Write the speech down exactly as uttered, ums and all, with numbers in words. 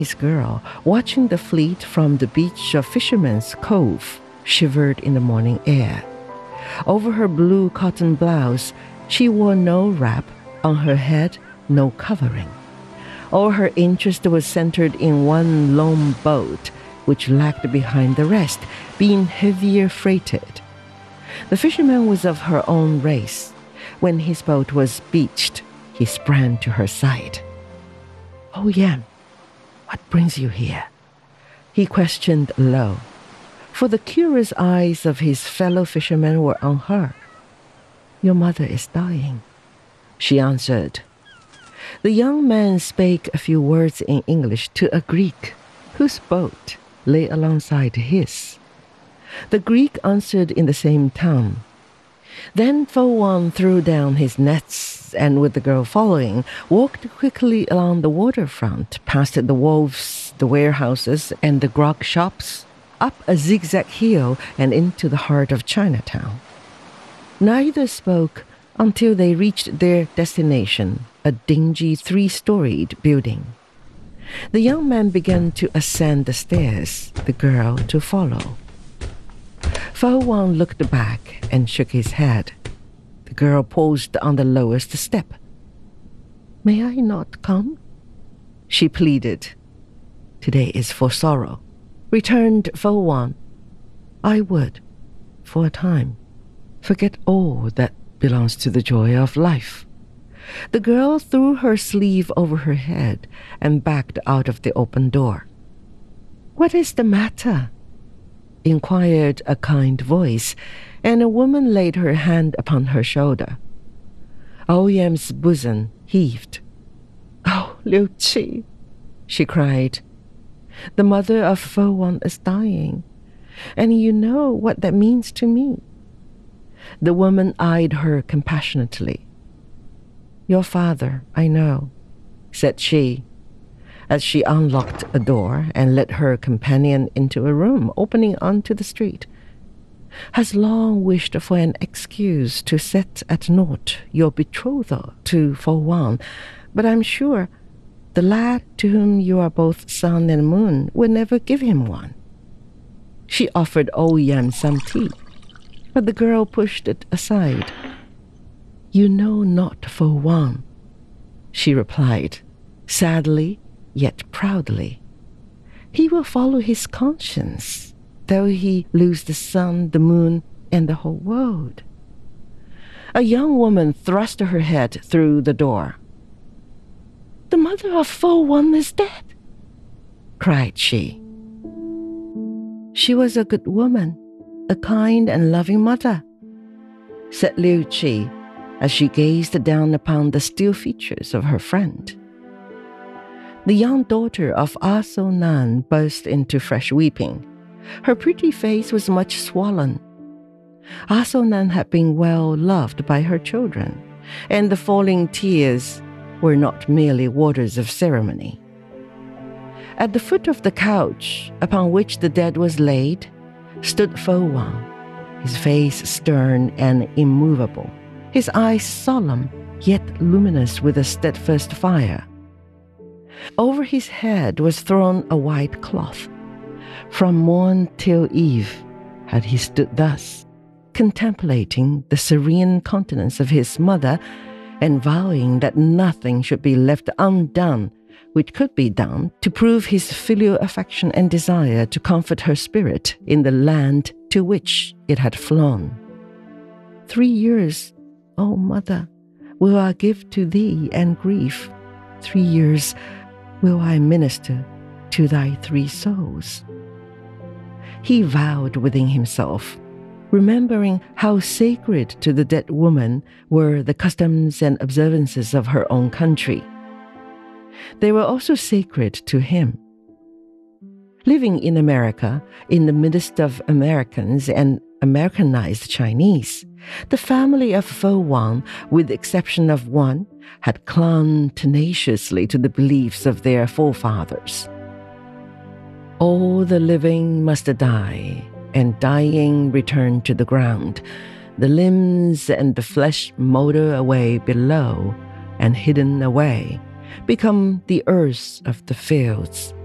His girl, watching the fleet from the beach of Fisherman's Cove, shivered in the morning air. Over her blue cotton blouse, she wore no wrap, on her head no covering. All her interest was centered in one lone boat, which lagged behind the rest, being heavier freighted. The fisherman was of her own race. When his boat was beached, he sprang to her side. "Oh, Yam, what brings you here?" he questioned low, for the curious eyes of his fellow fishermen were on her. "Your mother is dying," she answered. The young man spake a few words in English to a Greek, whose boat lay alongside his. The Greek answered in the same tongue. Then Fo Wan threw down his nets and, with the girl following, walked quickly along the waterfront, past the wharves, the warehouses, and the grog shops, up a zigzag hill and into the heart of Chinatown. Neither spoke until they reached their destination, a dingy three-storied building. The young man began to ascend the stairs, the girl to follow. Fo Wan looked back and shook his head. The girl paused on the lowest step. "May I not come?" she pleaded. "Today is for sorrow," returned Fo Wan. "I would, for a time, forget all that belongs to the joy of life." The girl threw her sleeve over her head and backed out of the open door. "What is the matter?" inquired a kind voice, and a woman laid her hand upon her shoulder. Ouyam's bosom heaved. "Oh, Liu Qi," she cried. "The mother of Fo Wan is dying, and you know what that means to me." The woman eyed her compassionately. "Your father, I know," said she, as she unlocked a door and led her companion into a room opening onto the street, "has long wished for an excuse to set at naught your betrothal to Fo Wan, but I'm sure the lad to whom you are both sun and moon will never give him one." She offered Ouyam some tea, but the girl pushed it aside. "You know not Fo Wan," she replied, sadly yet proudly. "He will follow his conscience, though he lose the sun, the moon, and the whole world." A young woman thrust her head through the door. "The mother of Fo Wan is dead," cried she. "She was a good woman, a kind and loving mother," said Liu Qi, as she gazed down upon the still features of her friend. The young daughter of Ah So Nan burst into fresh weeping. Her pretty face was much swollen. Ah So Nan had been well loved by her children, and the falling tears were not merely waters of ceremony. At the foot of the couch upon which the dead was laid stood Fo Wan, his face stern and immovable, his eyes solemn yet luminous with a steadfast fire. Over his head was thrown a white cloth. From morn till eve had he stood thus, contemplating the serene countenance of his mother and vowing that nothing should be left undone which could be done to prove his filial affection and desire to comfort her spirit in the land to which it had flown. "Three years, O mother, will I give to thee and grief. Three years will I minister to thy three souls." He vowed within himself, remembering how sacred to the dead woman were the customs and observances of her own country. They were also sacred to him. Living in America, in the midst of Americans and Americanized Chinese, the family of Fo Wan, with the exception of one, had clung tenaciously to the beliefs of their forefathers. All the living must die, and dying return to the ground. The limbs and the flesh moulder away below, and hidden away, become the earth of the fields.